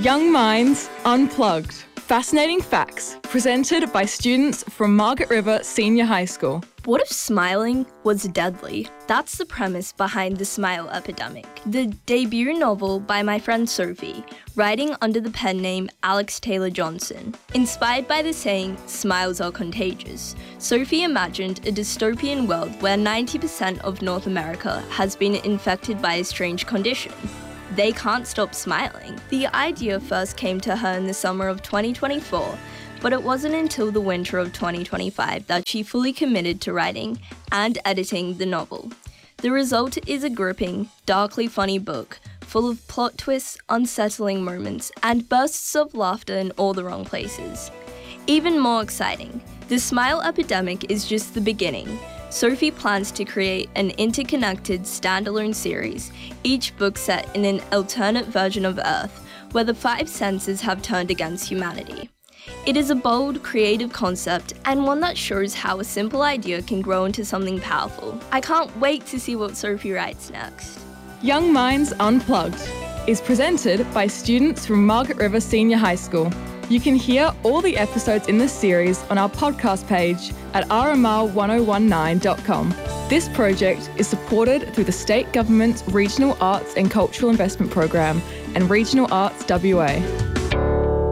Young Minds Unplugged. Fascinating facts presented by students from Margaret River Senior High School. What if smiling was deadly? That's the premise behind The Smile Epidemic, the debut novel by my friend Sophie, writing under the pen name Alex Taylor Johnson. Inspired by the saying, "Smiles are contagious," Sophie imagined a dystopian world where 90% of North America has been infected by a strange condition. They can't stop smiling. The idea first came to her in the summer of 2024, but it wasn't until the winter of 2025 that she fully committed to writing and editing the novel. The result is a gripping, darkly funny book, full of plot twists, unsettling moments, and bursts of laughter in all the wrong places. Even more exciting, The Smile Epidemic is just the beginning. Sophie plans to create an interconnected, standalone series, each book set in an alternate version of Earth, where the five senses have turned against humanity. It is a bold, creative concept, and one that shows how a simple idea can grow into something powerful. I can't wait to see what Sophie writes next. Young Minds Unplugged is presented by students from Margaret River Senior High School. You can hear all the episodes in this series on our podcast page at rmr1019.com. This project is supported through the State Government's Regional Arts and Cultural Investment Program and Regional Arts WA.